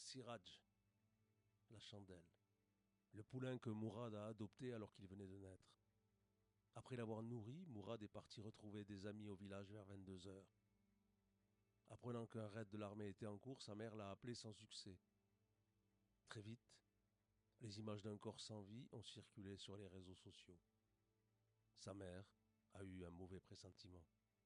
Siraj, la chandelle, le poulain que Mourad a adopté alors qu'il venait de naître. Après l'avoir nourri, Mourad est parti retrouver des amis au village vers 22 heures. Apprenant qu'un raid de l'armée était en cours, sa mère l'a appelé sans succès. Très vite, les images d'un corps sans vie ont circulé sur les réseaux sociaux. Sa mère a eu un mauvais pressentiment.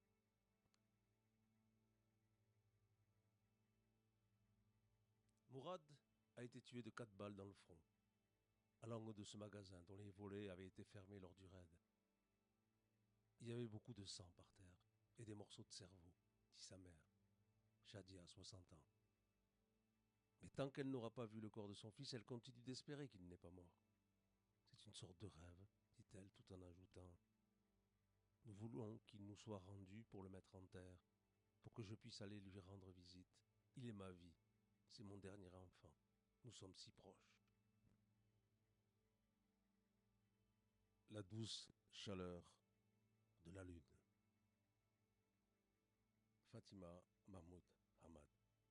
Mourad a été tué de 4 balles dans le front, à l'angle de ce magasin dont les volets avaient été fermés lors du raid. Il y avait beaucoup de sang par terre et des morceaux de cerveau, dit sa mère, Shadia, 60 ans. Mais tant qu'elle n'aura pas vu le corps de son fils, elle continue d'espérer qu'il n'est pas mort. C'est une sorte de rêve, dit-elle tout en ajoutant « Nous voulons qu'il nous soit rendu pour le mettre en terre, pour que je puisse aller lui rendre visite. Il est ma vie, c'est mon dernier enfant. Nous sommes si proches. » La douce chaleur de la lune. Fatima Mahmoud Hamad.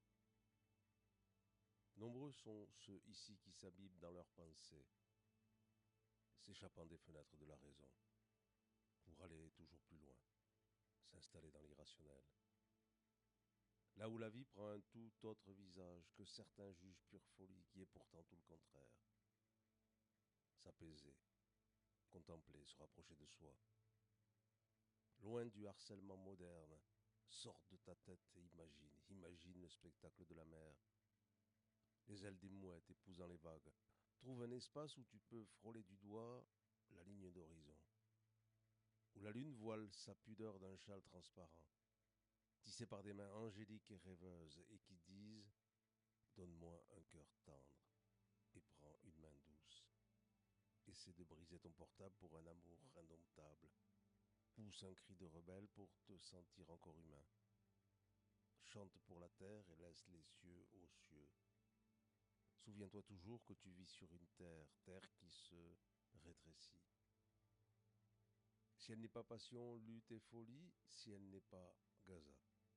Nombreux sont ceux ici qui s'abîment dans leurs pensées, s'échappant des fenêtres de la raison, pour aller toujours plus loin, s'installer dans l'irrationnel. Là où la vie prend un tout autre visage que certains jugent pure folie, qui est pourtant tout le contraire. S'apaiser, contempler, se rapprocher de soi. Loin du harcèlement moderne, sors de ta tête et imagine le spectacle de la mer. Les ailes des mouettes épousant les vagues. Trouve un espace où tu peux frôler du doigt la ligne d'horizon. Où la lune voile sa pudeur d'un châle transparent, tissé par des mains angéliques et rêveuses, et qui disent « Donne-moi un cœur tendre et prends une main douce. Essaie de briser ton portable pour un amour indomptable. Pousse un cri de rebelle pour te sentir encore humain. Chante pour la terre et laisse les cieux aux cieux. Souviens-toi toujours que tu vis sur une terre, terre qui se rétrécit. Si elle n'est pas passion, lutte et folie, si elle n'est pas Gaza.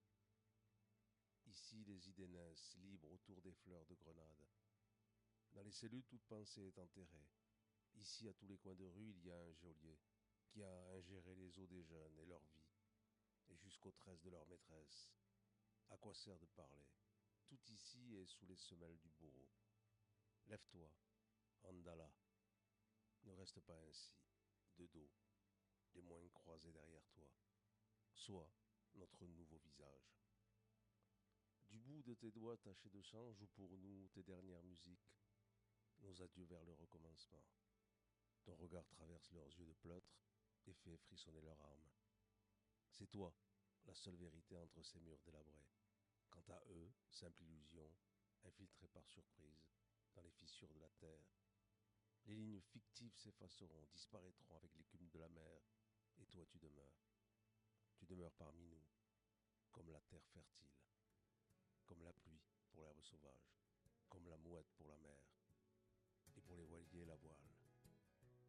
Ici, les idées naissent, libres autour des fleurs de grenade. Dans les cellules, toute pensée est enterrée. Ici, à tous les coins de rue, il y a un geôlier qui a ingéré les os des jeunes et leur vie, et jusqu'aux tresses de leur maîtresse. À quoi sert de parler? Tout ici est sous les semelles du bourreau. Lève-toi, Andala. Ne reste pas ainsi, de dos, les moings croisés derrière toi. Sois notre nouveau visage. Du bout de tes doigts tachés de sang, joue pour nous tes dernières musiques, nos adieux vers le recommencement. Ton regard traverse leurs yeux de pleutre et fait frissonner leur âme. C'est toi, la seule vérité entre ces murs délabrés. Quant à eux, simple illusion, infiltrée par surprise dans les fissures de la terre, les lignes fictives s'effaceront, disparaîtront avec l'écume de la mer, et toi tu demeures. Tu demeures parmi nous, comme la terre fertile, comme la pluie pour l'herbe sauvage, comme la mouette pour la mer, et pour les voiliers la voile.